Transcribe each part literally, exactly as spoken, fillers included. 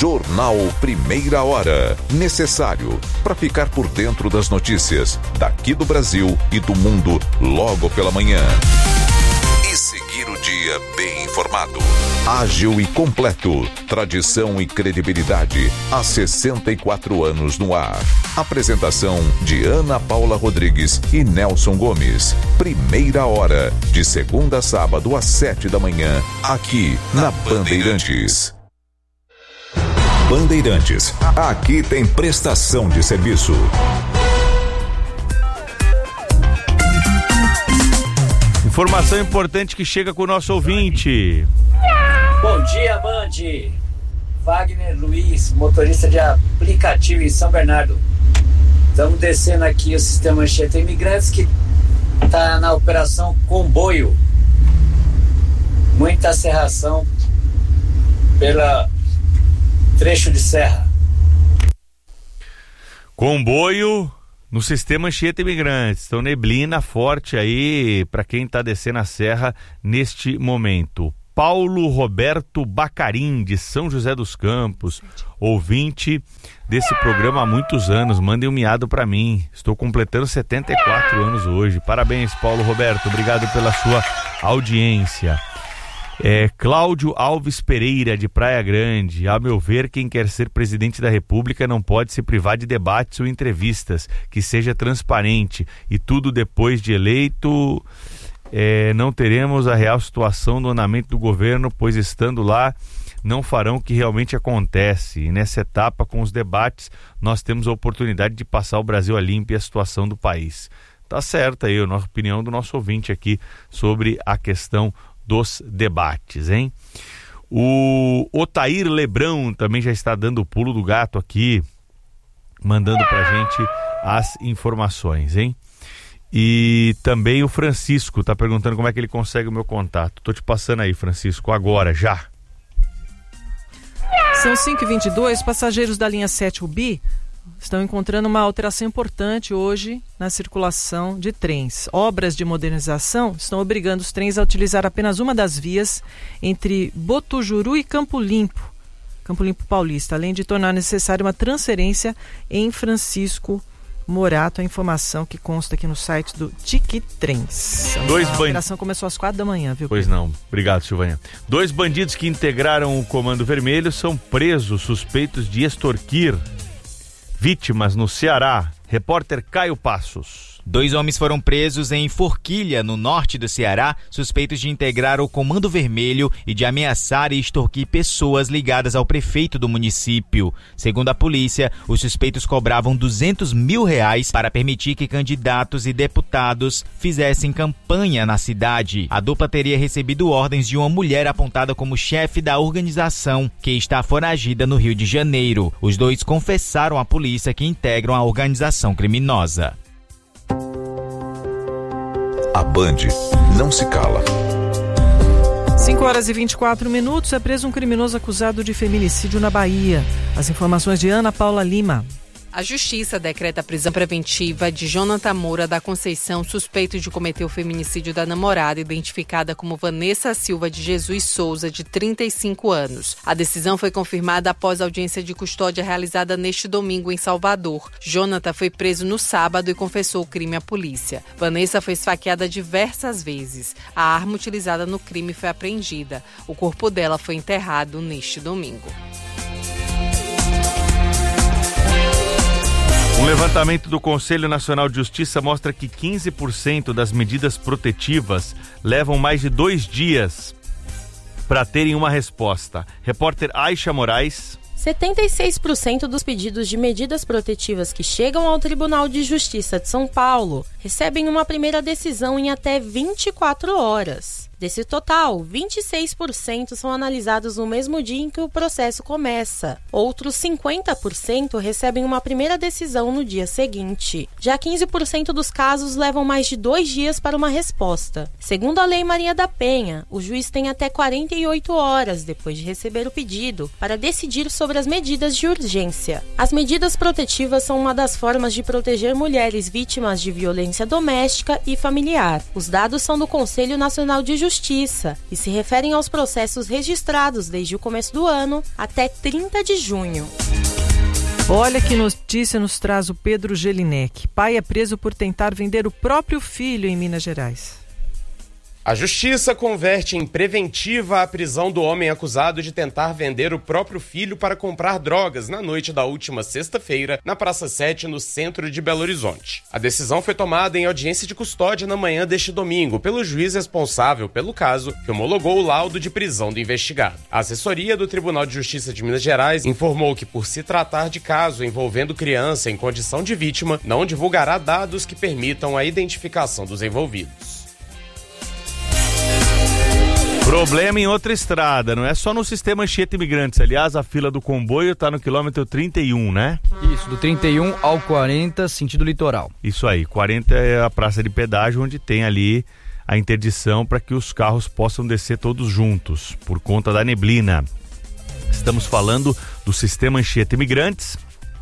Jornal Primeira Hora. Necessário para ficar por dentro das notícias daqui do Brasil e do mundo logo pela manhã. E seguir o dia bem informado. Ágil e completo. Tradição e credibilidade. Há sessenta e quatro anos no ar. Apresentação de Ana Paula Rodrigues e Nelson Gomes. Primeira Hora. De segunda a sábado às sete da manhã. Aqui na Bandeirantes. Bandeirantes. Aqui tem prestação de serviço. Informação importante que chega com o nosso ouvinte. Bom dia, Band. Wagner Luiz, motorista de aplicativo em São Bernardo. Estamos descendo aqui o sistema Anchieta Imigrantes, que está na operação Comboio. Muita serração pela trecho de serra. Comboio no sistema Anchieta Imigrantes. Então, neblina forte aí para quem está descendo a serra neste momento. Paulo Roberto Bacarim, de São José dos Campos, ouvinte desse programa há muitos anos. Mandem um miado para mim. Estou completando setenta e quatro anos hoje. Parabéns, Paulo Roberto. Obrigado pela sua audiência. É, Cláudio Alves Pereira, de Praia Grande. A meu ver, quem quer ser presidente da República não pode se privar de debates ou entrevistas, que seja transparente, e tudo depois de eleito. É, não teremos a real situação do andamento do governo, pois estando lá não farão o que realmente acontece. E nessa etapa, com os debates, nós temos a oportunidade de passar o Brasil a limpo e a situação do país. Tá certa aí a nossa opinião do nosso ouvinte aqui sobre a questão dos debates, hein? O Otair Lebrão também já está dando o pulo do gato aqui, mandando pra gente as informações, hein? E também o Francisco está perguntando como é que ele consegue o meu contato. Tô te passando aí, Francisco, agora, já. São cinco e vinte e dois, passageiros da linha sete Ubi estão encontrando uma alteração importante hoje na circulação de trens. Obras de modernização estão obrigando os trens a utilizar apenas uma das vias entre Botujuru e Campo Limpo, Campo Limpo Paulista, além de tornar necessária uma transferência em Francisco Morato, a informação que consta aqui no site do Tiquitrens. Dois a band... operação começou às quatro da manhã, viu? Pois não. Obrigado, Silvânia. Dois bandidos que integraram o Comando Vermelho são presos suspeitos de extorquir vítimas no Ceará. Repórter Caio Passos. Dois homens foram presos em Forquilha, no norte do Ceará, suspeitos de integrar o Comando Vermelho e de ameaçar e extorquir pessoas ligadas ao prefeito do município. Segundo a polícia, os suspeitos cobravam duzentos mil reais para permitir que candidatos e deputados fizessem campanha na cidade. A dupla teria recebido ordens de uma mulher apontada como chefe da organização, que está foragida no Rio de Janeiro. Os dois confessaram à polícia que integram a organização criminosa. A Band não se cala. cinco horas e vinte e quatro minutos, é preso um criminoso acusado de feminicídio na Bahia. As informações de Ana Paula Lima. A Justiça decreta a prisão preventiva de Jonathan Moura da Conceição, suspeito de cometer o feminicídio da namorada, identificada como Vanessa Silva de Jesus Souza, de trinta e cinco anos. A decisão foi confirmada após a audiência de custódia realizada neste domingo em Salvador. Jonathan foi preso no sábado e confessou o crime à polícia. Vanessa foi esfaqueada diversas vezes. A arma utilizada no crime foi apreendida. O corpo dela foi enterrado neste domingo. Um levantamento do Conselho Nacional de Justiça mostra que quinze por cento das medidas protetivas levam mais de dois dias para terem uma resposta. Repórter Aisha Moraes. setenta e seis por cento dos pedidos de medidas protetivas que chegam ao Tribunal de Justiça de São Paulo recebem uma primeira decisão em até vinte e quatro horas. Desse total, vinte e seis por cento são analisados no mesmo dia em que o processo começa. Outros cinquenta por cento recebem uma primeira decisão no dia seguinte. Já quinze por cento dos casos levam mais de dois dias para uma resposta. Segundo a Lei Maria da Penha, o juiz tem até quarenta e oito horas depois de receber o pedido para decidir sobre as medidas de urgência. As medidas protetivas são uma das formas de proteger mulheres vítimas de violência doméstica e familiar. Os dados são do Conselho Nacional de Justiça Justiça e se referem aos processos registrados desde o começo do ano até trinta de junho. Olha que notícia nos traz o Pedro Gelinek. Pai é preso por tentar vender o próprio filho em Minas Gerais. A justiça converte em preventiva a prisão do homem acusado de tentar vender o próprio filho para comprar drogas na noite da última sexta-feira, na Praça sete, no centro de Belo Horizonte. A decisão foi tomada em audiência de custódia na manhã deste domingo pelo juiz responsável pelo caso, que homologou o laudo de prisão do investigado. A assessoria do Tribunal de Justiça de Minas Gerais informou que, por se tratar de caso envolvendo criança em condição de vítima, não divulgará dados que permitam a identificação dos envolvidos. Problema em outra estrada, não é só no sistema Anchieta Imigrantes. Aliás, a fila do comboio está no quilômetro trinta e um, né? Isso, do trinta e um ao quarenta, sentido litoral. Isso aí, quarenta é a praça de pedágio, onde tem ali a interdição para que os carros possam descer todos juntos, por conta da neblina. Estamos falando do sistema Anchieta Imigrantes,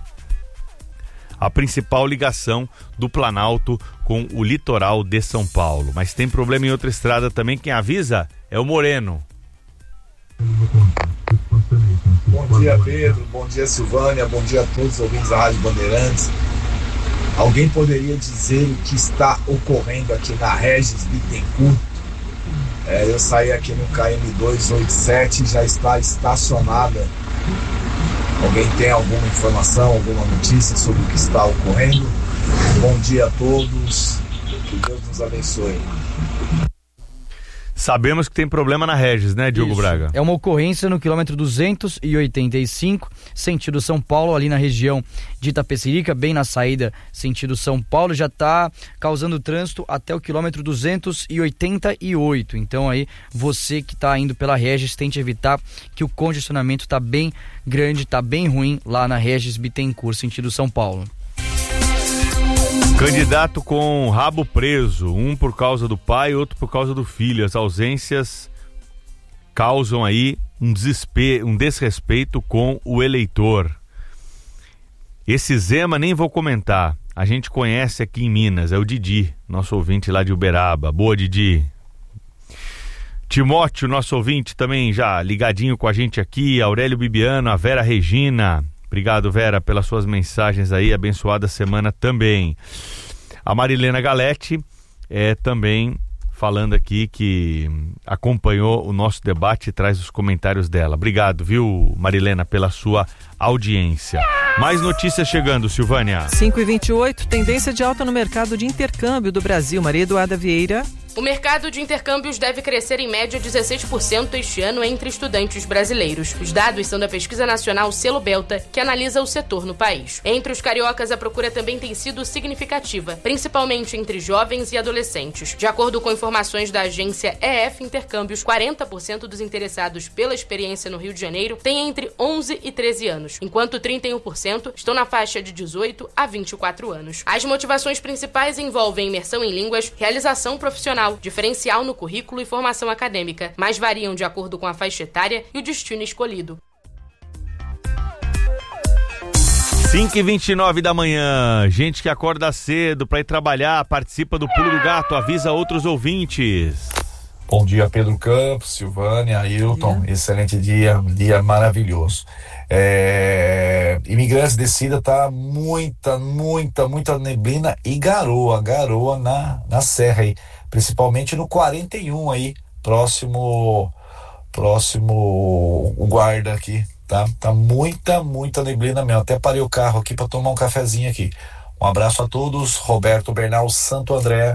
a principal ligação do Planalto com o litoral de São Paulo. Mas tem problema em outra estrada também, quem avisa é o Moreno. Bom dia, Pedro, bom dia, Silvânia, bom dia a todos os ouvintes da Rádio Bandeirantes. Alguém poderia dizer o que está ocorrendo aqui na Regis Bittencourt? É, eu saí aqui no K M duzentos e oitenta e sete, já está estacionada. Alguém tem alguma informação, alguma notícia sobre o que está ocorrendo? Bom dia a todos, que Deus nos abençoe. Sabemos que tem problema na Regis, né, Diogo Isso. Braga? É uma ocorrência no quilômetro duzentos e oitenta e cinco, sentido São Paulo, ali na região de Itapecerica, bem na saída sentido São Paulo, já está causando trânsito até o quilômetro duzentos e oitenta e oito. Então aí, você que está indo pela Regis, tente evitar que o congestionamento está bem grande, está bem ruim lá na Regis Bittencourt, sentido São Paulo. Candidato com rabo preso, um por causa do pai, outro por causa do filho. As ausências causam aí um desespero, um desrespeito com o eleitor. Esse Zema nem vou comentar, a gente conhece aqui em Minas, é o Didi, nosso ouvinte lá de Uberaba. Boa, Didi. Timóteo, nosso ouvinte também já ligadinho com a gente aqui, Aurélio Bibiano, a Vera Regina. Obrigado, Vera, pelas suas mensagens aí, abençoada semana também. A Marilena Galete é também falando aqui que acompanhou o nosso debate e traz os comentários dela. Obrigado, viu, Marilena, pela sua audiência. Mais notícias chegando, Silvânia. cinco e vinte e oito, tendência de alta no mercado de intercâmbio do Brasil. Maria Eduarda Vieira. O mercado de intercâmbios deve crescer em média dezesseis por cento este ano entre estudantes brasileiros. Os dados são da pesquisa nacional Selo Belta, que analisa o setor no país. Entre os cariocas, a procura também tem sido significativa, principalmente entre jovens e adolescentes. De acordo com informações da agência E F Intercâmbios, quarenta por cento dos interessados pela experiência no Rio de Janeiro têm entre onze e treze anos, enquanto trinta e um por cento estão na faixa de dezoito a vinte e quatro anos. As motivações principais envolvem imersão em línguas, realização profissional, diferencial no currículo e formação acadêmica, mas variam de acordo com a faixa etária e o destino escolhido. cinco e vinte e nove da manhã, gente que acorda cedo para ir trabalhar, participa do Pulo do Gato, avisa outros ouvintes. Bom dia, Pedro Campos, Silvânia, Ailton, excelente dia, um dia maravilhoso. É... Imigrantes Descida, tá muita, muita, muita neblina e garoa, garoa na, na serra aí, principalmente no quarenta e um aí, próximo, próximo o guarda aqui, tá? Tá muita, muita neblina mesmo, até parei o carro aqui para tomar um cafezinho aqui. Um abraço a todos, Roberto Bernal, Santo André.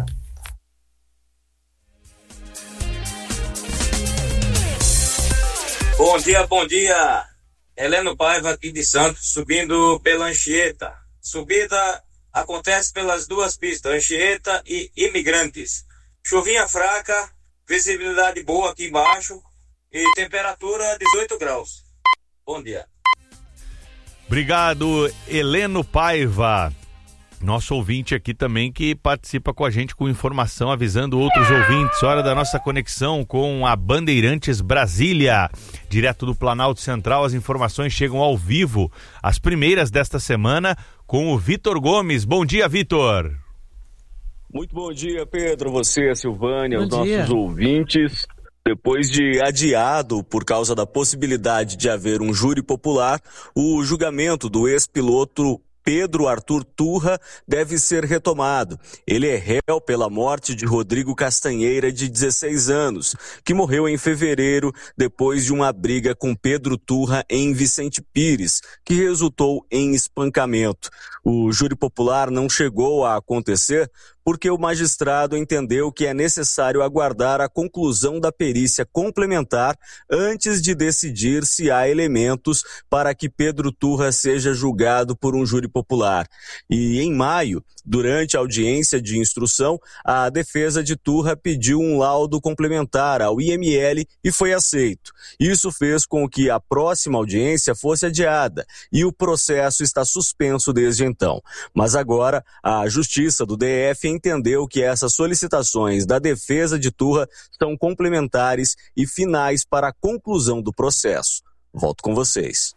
Bom dia, bom dia, Heleno Paiva aqui de Santos, subindo pela Anchieta. Subida acontece pelas duas pistas, Anchieta e Imigrantes. Chuvinha fraca, visibilidade boa aqui embaixo e temperatura dezoito graus. Bom dia. Obrigado, Heleno Paiva. Nosso ouvinte aqui também que participa com a gente com informação, avisando outros ouvintes. Hora da nossa conexão com a Bandeirantes Brasília. Direto do Planalto Central, as informações chegam ao vivo, as primeiras desta semana, com o Vitor Gomes. Bom dia, Vitor. Muito bom dia, Pedro, você, a Silvânia, bom os dia. nossos ouvintes. Depois de adiado por causa da possibilidade de haver um júri popular, o julgamento do ex-piloto Pedro Arthur Turra deve ser retomado. Ele é réu pela morte de Rodrigo Castanheira, de dezesseis anos, que morreu em fevereiro depois de uma briga com Pedro Turra em Vicente Pires, que resultou em espancamento. O júri popular não chegou a acontecer porque o magistrado entendeu que é necessário aguardar a conclusão da perícia complementar antes de decidir se há elementos para que Pedro Turra seja julgado por um júri popular. E em maio, durante a audiência de instrução, a defesa de Turra pediu um laudo complementar ao I M L e foi aceito. Isso fez com que a próxima audiência fosse adiada e o processo está suspenso desde então. Mas agora, a Justiça do D F entendeu que essas solicitações da defesa de Turra são complementares e finais para a conclusão do processo. Volto com vocês.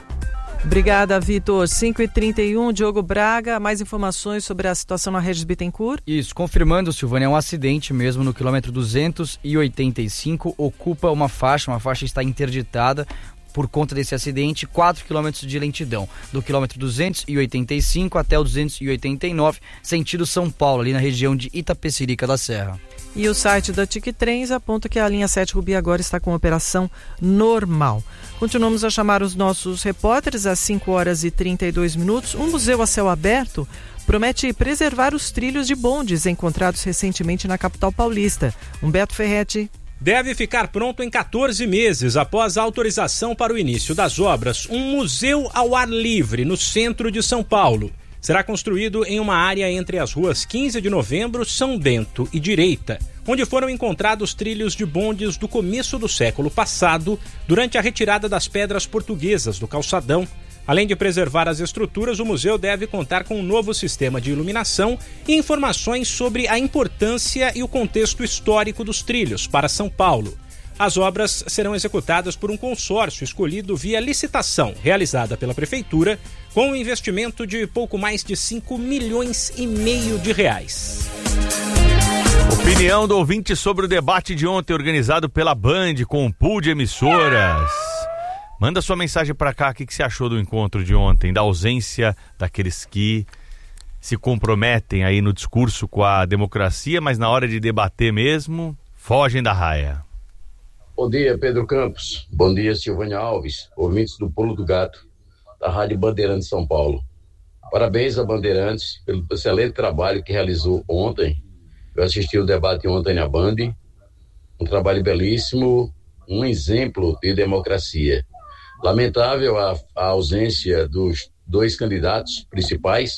Obrigada, Vitor. cinco e trinta e um, Diogo Braga, mais informações sobre a situação na Regis Bittencourt? Isso, confirmando, Silvânia, é um acidente mesmo no quilômetro duzentos e oitenta e cinco, ocupa uma faixa, uma faixa está interditada. Por conta desse acidente, quatro quilômetros de lentidão, do quilômetro duzentos e oitenta e cinco até o duzentos e oitenta e nove, sentido São Paulo, ali na região de Itapecerica da Serra. E o site da Tic Trens aponta que a linha sete Rubi agora está com operação normal. Continuamos a chamar os nossos repórteres às cinco horas e trinta e dois minutos. Um museu a céu aberto promete preservar os trilhos de bondes encontrados recentemente na capital paulista. Humberto Ferretti. Deve ficar pronto em quatorze meses após a autorização para o início das obras um museu ao ar livre no centro de São Paulo. Será construído em uma área entre as ruas quinze de novembro, São Bento e Direita, onde foram encontrados trilhos de bondes do começo do século passado, durante a retirada das pedras portuguesas do calçadão. Além de preservar as estruturas, o museu deve contar com um novo sistema de iluminação e informações sobre a importância e o contexto histórico dos trilhos para São Paulo. As obras serão executadas por um consórcio escolhido via licitação, realizada pela Prefeitura, com um investimento de pouco mais de cinco milhões e meio de reais. Opinião do ouvinte sobre o debate de ontem organizado pela Band com um pool de emissoras. Manda sua mensagem para cá, o que, que você achou do encontro de ontem, da ausência daqueles que se comprometem aí no discurso com a democracia, mas na hora de debater mesmo, fogem da raia. Bom dia, Pedro Campos. Bom dia, Silvânia Alves, ouvintes do Pulo do Gato, da Rádio Bandeirantes São Paulo. Parabéns a Bandeirantes pelo excelente trabalho que realizou ontem. Eu assisti o debate ontem na Band, um trabalho belíssimo, um exemplo de democracia. Lamentável a, a ausência dos dois candidatos principais,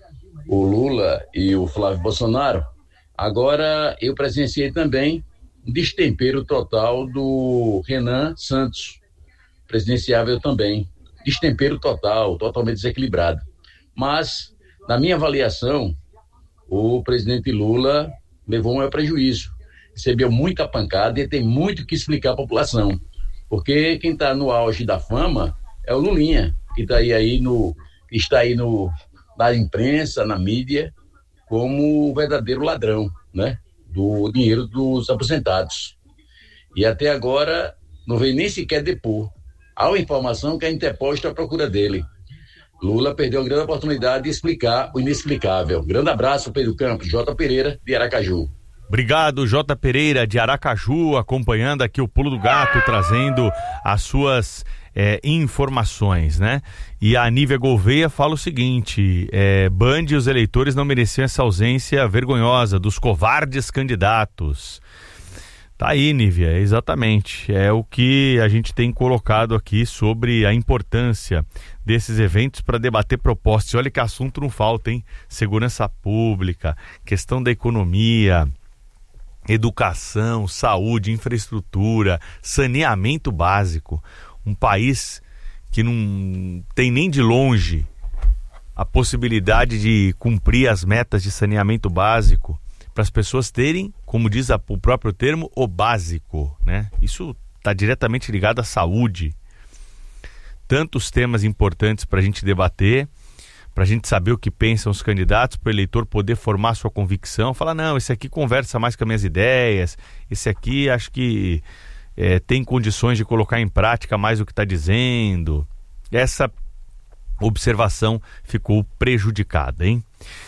o Lula e o Flávio Bolsonaro. Agora, eu presenciei também um destempero total do Renan Santos, presidenciável também. Destempero total, totalmente desequilibrado. Mas, na minha avaliação, o presidente Lula levou um maior prejuízo. Recebeu muita pancada e tem muito que explicar à população. Porque quem está no auge da fama é o Lulinha, que tá aí, aí no, está aí no, na imprensa, na mídia, como o verdadeiro ladrão, né, do dinheiro dos aposentados. E até agora não veio nem sequer depor. Há uma informação que é interposta à procura dele. Lula perdeu a grande oportunidade de explicar o inexplicável. Grande abraço, Pedro Campos, J. Pereira, de Aracaju. Obrigado, J. Pereira, de Aracaju, acompanhando aqui o Pulo do Gato, trazendo as suas é, informações, né? E a Nívia Gouveia fala o seguinte, é, Band e os eleitores não mereciam essa ausência vergonhosa dos covardes candidatos. Tá aí, Nívia, exatamente. É o que a gente tem colocado aqui sobre a importância desses eventos para debater propostas. Olha que assunto não falta, hein? Segurança pública, questão da economia, educação, saúde, infraestrutura, saneamento básico. Um país que não tem nem de longe a possibilidade de cumprir as metas de saneamento básico para as pessoas terem, como diz o próprio termo, o básico, né? Isso está diretamente ligado à saúde. Tantos temas importantes para a gente debater, para a gente saber o que pensam os candidatos, para o eleitor poder formar sua convicção, falar, não, esse aqui conversa mais com as minhas ideias, esse aqui acho que é, tem condições de colocar em prática mais o que está dizendo. Essa observação ficou prejudicada, hein?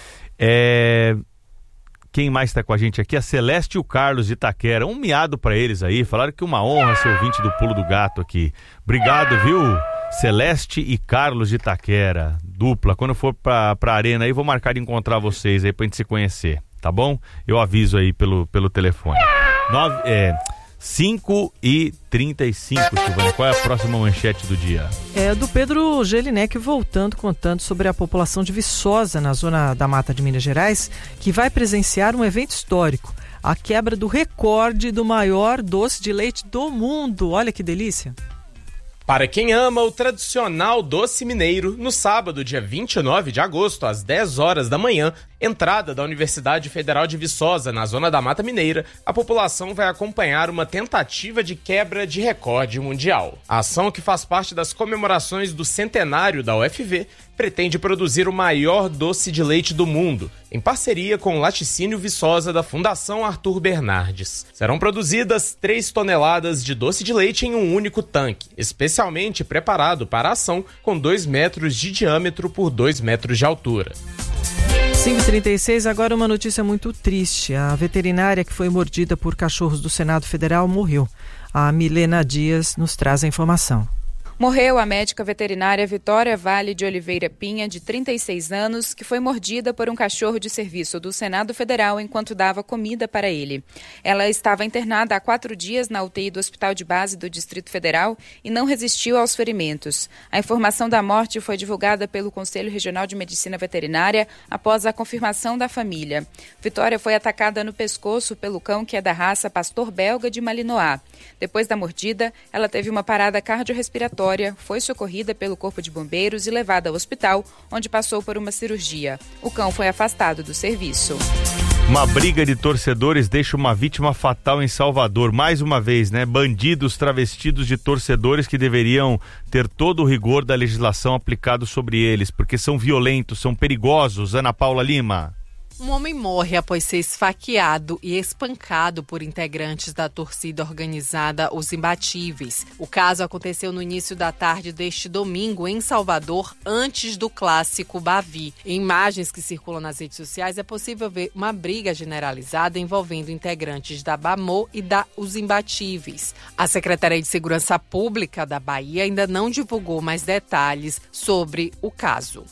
É... Quem mais está com a gente aqui? A Celeste e o Carlos de Itaquera. Um miado para eles aí. Falaram que uma honra ser ouvinte do Pulo do Gato aqui. Obrigado, viu? Celeste e Carlos de Itaquera. Dupla. Quando eu for pra, pra arena aí, vou marcar de encontrar vocês aí pra gente se conhecer. Tá bom? Eu aviso aí pelo, pelo telefone. Nove, é, cinco e trinta e cinco, Silvana. Qual é a próxima manchete do dia? É do Pedro Gelinek voltando, contando sobre a população de Viçosa, na zona da Mata de Minas Gerais, que vai presenciar um evento histórico. A quebra do recorde do maior doce de leite do mundo. Olha que delícia. Para quem ama o tradicional doce mineiro, no sábado, dia vinte e nove de agosto, às dez horas da manhã, entrada da Universidade Federal de Viçosa, na zona da Mata Mineira, a população vai acompanhar uma tentativa de quebra de recorde mundial. A ação, que faz parte das comemorações do centenário da U F V, pretende produzir o maior doce de leite do mundo, em parceria com o Laticínio Viçosa da Fundação Arthur Bernardes. Serão produzidas três toneladas de doce de leite em um único tanque, especialmente preparado para a ação, com dois metros de diâmetro por dois metros de altura. cinco e trinta e seis, agora uma notícia muito triste. A veterinária que foi mordida por cachorros do Senado Federal morreu. A Milena Dias nos traz a informação. Morreu a médica veterinária Vitória Vale de Oliveira Pinha, de trinta e seis anos, que foi mordida por um cachorro de serviço do Senado Federal enquanto dava comida para ele. Ela estava internada há quatro dias na U T I do Hospital de Base do Distrito Federal e não resistiu aos ferimentos. A informação da morte foi divulgada pelo Conselho Regional de Medicina Veterinária após a confirmação da família. Vitória foi atacada no pescoço pelo cão que é da raça Pastor Belga de Malinois. Depois da mordida, ela teve uma parada cardiorrespiratória, foi socorrida pelo Corpo de Bombeiros e levada ao hospital, onde passou por uma cirurgia. O cão foi afastado do serviço. Uma briga de torcedores deixa uma vítima fatal em Salvador. Mais uma vez, né? Bandidos travestidos de torcedores que deveriam ter todo o rigor da legislação aplicado sobre eles, porque são violentos, são perigosos. Ana Paula Lima. Um homem morre após ser esfaqueado e espancado por integrantes da torcida organizada Os Imbatíveis. O caso aconteceu no início da tarde deste domingo em Salvador, antes do clássico Bavi. Em imagens que circulam nas redes sociais é possível ver uma briga generalizada envolvendo integrantes da BAMO e da Os Imbatíveis. A Secretaria de Segurança Pública da Bahia ainda não divulgou mais detalhes sobre o caso.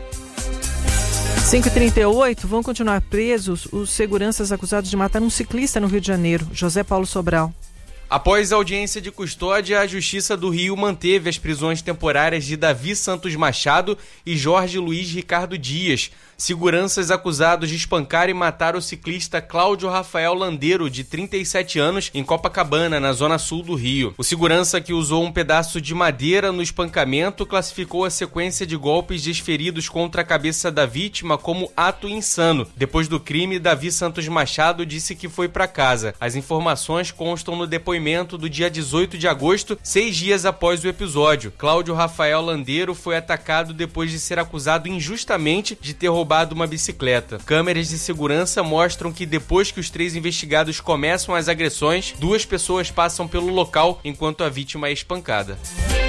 cinco e trinta e oito, vão continuar presos os seguranças acusados de matar um ciclista no Rio de Janeiro. José Paulo Sobral. Após a audiência de custódia, a Justiça do Rio manteve as prisões temporárias de Davi Santos Machado e Jorge Luiz Ricardo Dias, seguranças acusados de espancar e matar o ciclista Cláudio Rafael Landeiro, de trinta e sete anos, em Copacabana, na zona sul do Rio. O segurança, que usou um pedaço de madeira no espancamento, classificou a sequência de golpes desferidos contra a cabeça da vítima como ato insano. Depois do crime, Davi Santos Machado disse que foi para casa. As informações constam no depoimento do dia dezoito de agosto, seis dias após o episódio. Cláudio Rafael Landeiro foi atacado depois de ser acusado injustamente de ter roubado uma bicicleta. Câmeras de segurança mostram que depois que os três investigados começam as agressões, duas pessoas passam pelo local enquanto a vítima é espancada.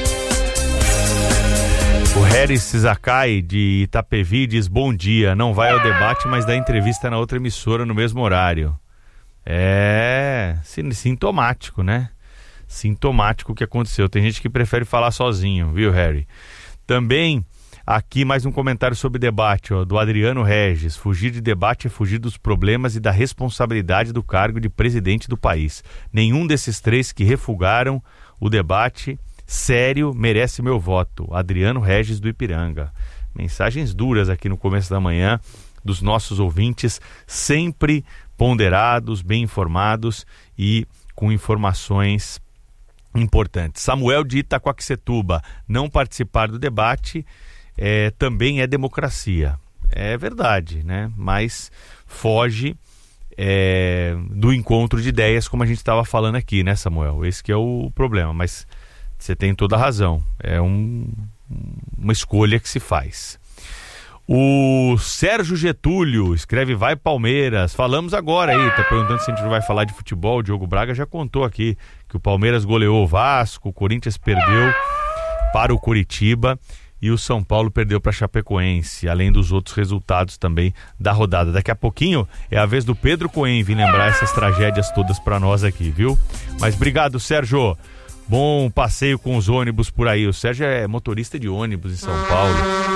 O Harry Sisakai, de Itapevi, diz: bom dia, não vai ao debate, mas dá entrevista na outra emissora no mesmo horário. É sintomático, né? Sintomático o que aconteceu. Tem gente que prefere falar sozinho, viu, Harry? Também aqui mais um comentário sobre debate, ó, do Adriano Regis. Fugir de debate é fugir dos problemas e da responsabilidade do cargo de presidente do país. Nenhum desses três que refugaram o debate sério merece meu voto. Adriano Regis, do Ipiranga. Mensagens duras aqui no começo da manhã dos nossos ouvintes, sempre ponderados, bem informados e com informações importantes. Samuel de Itaquaquecetuba: não participar do debate é, também é democracia. É verdade, né? Mas foge é, do encontro de ideias, como a gente estava falando aqui, né, Samuel? Esse que é o problema, mas você tem toda a razão. É um, uma escolha que se faz. O Sérgio Getúlio escreve vai Palmeiras, falamos agora aí, tá perguntando se a gente não vai falar de futebol. O Diogo Braga já contou aqui que o Palmeiras goleou o Vasco, o Corinthians perdeu para o Coritiba e o São Paulo perdeu para a Chapecoense, além dos outros resultados também da rodada. Daqui a pouquinho é a vez do Pedro Cohen vir lembrar essas tragédias todas para nós aqui, viu? Mas obrigado, Sérgio. Bom passeio com os ônibus por aí. O Sérgio é motorista de ônibus em São Paulo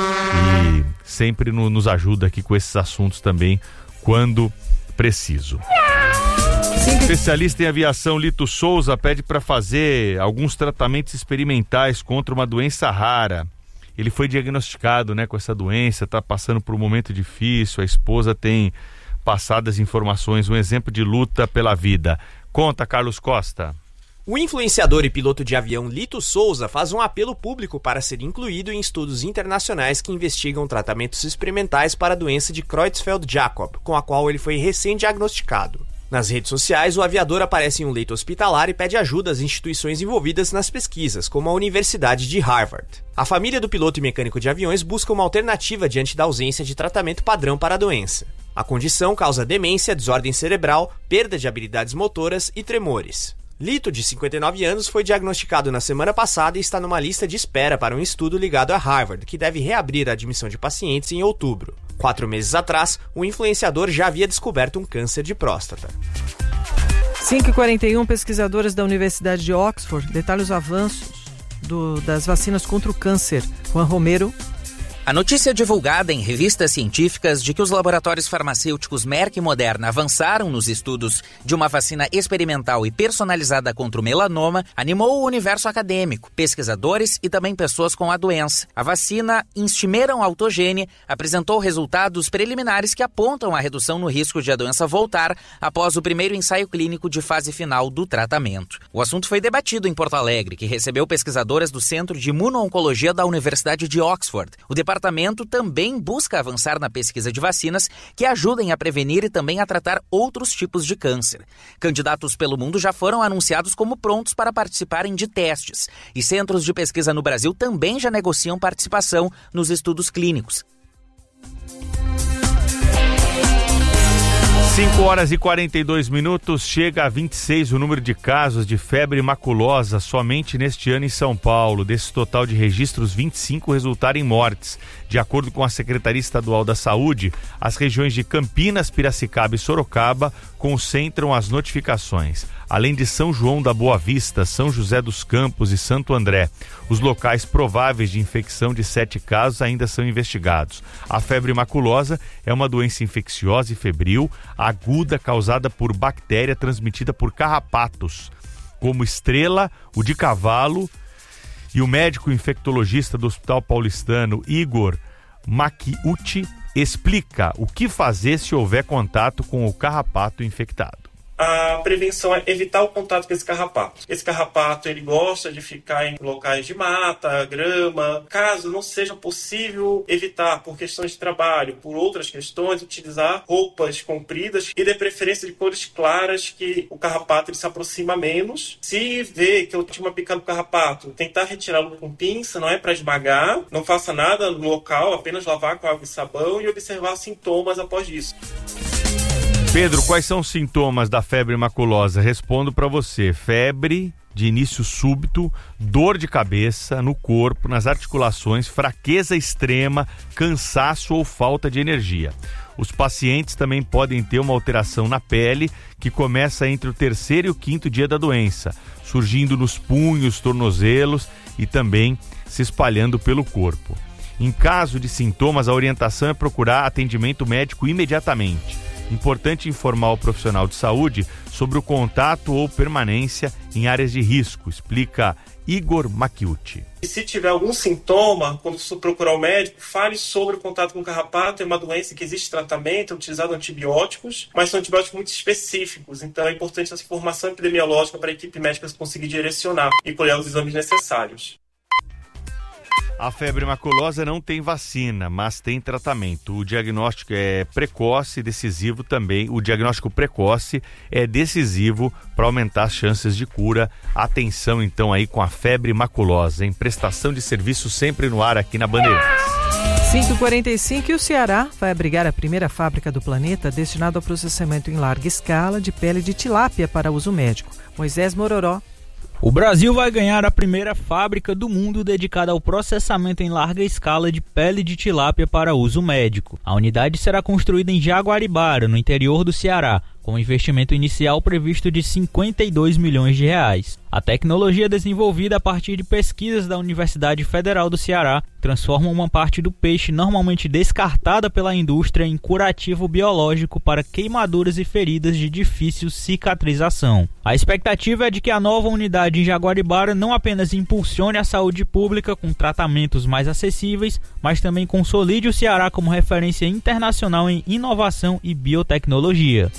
e sempre no, nos ajuda aqui com esses assuntos também, quando preciso. Sim. Especialista em aviação Lito Souza pede para fazer alguns tratamentos experimentais contra uma doença rara. Ele foi diagnosticado, né, com essa doença, está passando por um momento difícil, a esposa tem passado as informações, um exemplo de luta pela vida. Conta, Carlos Costa. O influenciador e piloto de avião Lito Souza faz um apelo público para ser incluído em estudos internacionais que investigam tratamentos experimentais para a doença de Creutzfeldt-Jakob, com a qual ele foi recém-diagnosticado. Nas redes sociais, o aviador aparece em um leito hospitalar e pede ajuda às instituições envolvidas nas pesquisas, como a Universidade de Harvard. A família do piloto e mecânico de aviões busca uma alternativa diante da ausência de tratamento padrão para a doença. A condição causa demência, desordem cerebral, perda de habilidades motoras e tremores. Lito, de cinquenta e nove anos, foi diagnosticado na semana passada e está numa lista de espera para um estudo ligado a Harvard, que deve reabrir a admissão de pacientes em outubro. Quatro meses atrás, o influenciador já havia descoberto um câncer de próstata. cinco e quarenta e um, pesquisadores da Universidade de Oxford detalham os avanços do, das vacinas contra o câncer. Juan Romero. A notícia divulgada em revistas científicas de que os laboratórios farmacêuticos Merck e Moderna avançaram nos estudos de uma vacina experimental e personalizada contra o melanoma animou o universo acadêmico, pesquisadores e também pessoas com a doença. A vacina Instimeram Autogene apresentou resultados preliminares que apontam a redução no risco de a doença voltar após o primeiro ensaio clínico de fase final do tratamento. O assunto foi debatido em Porto Alegre, que recebeu pesquisadoras do Centro de Imuno-Oncologia da Universidade de Oxford. O O departamento também busca avançar na pesquisa de vacinas que ajudem a prevenir e também a tratar outros tipos de câncer. Candidatos pelo mundo já foram anunciados como prontos para participarem de testes, e centros de pesquisa no Brasil também já negociam participação nos estudos clínicos. cinco horas e quarenta e dois minutos, chega a vinte e seis o número de casos de febre maculosa somente neste ano em São Paulo. Desse total de registros, vinte e cinco resultaram em mortes. De acordo com a Secretaria Estadual da Saúde, as regiões de Campinas, Piracicaba e Sorocaba concentram as notificações, além de São João da Boa Vista, São José dos Campos e Santo André. Os locais prováveis de infecção de sete casos ainda são investigados. A febre maculosa é uma doença infecciosa e febril, aguda, causada por bactéria transmitida por carrapatos, como estrela, o de cavalo, e o médico infectologista do Hospital Paulistano, Igor Makiuchi, explica o que fazer se houver contato com o carrapato infectado. A prevenção é evitar o contato com esse carrapato. Esse carrapato, ele gosta de ficar em locais de mata, grama. Caso não seja possível evitar por questões de trabalho, por outras questões, utilizar roupas compridas e de preferência de cores claras, que o carrapato ele se aproxima menos. Se vê que eu tinha uma picada do carrapato, tentar retirá-lo com pinça, não é para esmagar, não faça nada no local, apenas lavar com água e sabão e observar sintomas após isso. Pedro, quais são os sintomas da febre maculosa? Respondo para você. Febre de início súbito, dor de cabeça no corpo, nas articulações, fraqueza extrema, cansaço ou falta de energia. Os pacientes também podem ter uma alteração na pele que começa entre o terceiro e o quinto dia da doença, surgindo nos punhos, tornozelos e também se espalhando pelo corpo. Em caso de sintomas, a orientação é procurar atendimento médico imediatamente. Importante informar o profissional de saúde sobre o contato ou permanência em áreas de risco, explica Igor Makiuchi. E se tiver algum sintoma, quando for procurar o médico, fale sobre o contato com o carrapato. É uma doença que existe tratamento, é utilizado antibióticos, mas são antibióticos muito específicos. Então é importante essa informação epidemiológica para a equipe médica conseguir direcionar e colher os exames necessários. A febre maculosa não tem vacina, mas tem tratamento. O diagnóstico é precoce e decisivo também. O diagnóstico precoce é decisivo para aumentar as chances de cura. Atenção então aí com a febre maculosa, em prestação de serviço sempre no ar aqui na Bandeirantes. cinco e quarenta e cinco e o Ceará vai abrigar a primeira fábrica do planeta destinada ao processamento em larga escala de pele de tilápia para uso médico. Moisés Mororó. O Brasil vai ganhar a primeira fábrica do mundo dedicada ao processamento em larga escala de pele de tilápia para uso médico. A unidade será construída em Jaguaribara, no interior do Ceará, com um investimento inicial previsto de cinquenta e dois milhões de reais. A tecnologia desenvolvida a partir de pesquisas da Universidade Federal do Ceará transforma uma parte do peixe normalmente descartada pela indústria em curativo biológico para queimaduras e feridas de difícil cicatrização. A expectativa é de que a nova unidade em Jaguaribara não apenas impulsione a saúde pública com tratamentos mais acessíveis, mas também consolide o Ceará como referência internacional em inovação e biotecnologia.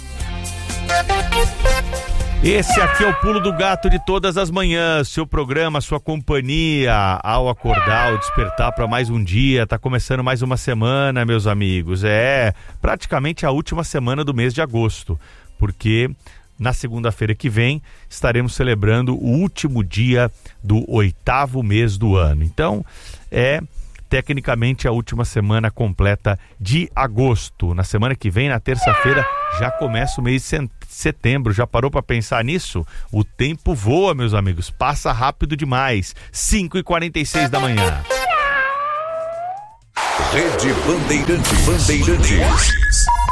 Esse aqui é o Pulo do Gato de todas as manhãs, seu programa, sua companhia ao acordar, ao despertar para mais um dia. Tá começando mais uma semana, meus amigos. É praticamente a última semana do mês de agosto, porque na segunda-feira que vem estaremos celebrando o último dia do oitavo mês do ano. Então, é tecnicamente a última semana completa de agosto. Na semana que vem, na terça-feira, já começa o mês de setembro. Já parou para pensar nisso? O tempo voa, meus amigos, passa rápido demais. cinco e quarenta e seis da manhã. Rede Bandeirantes. Bandeirantes.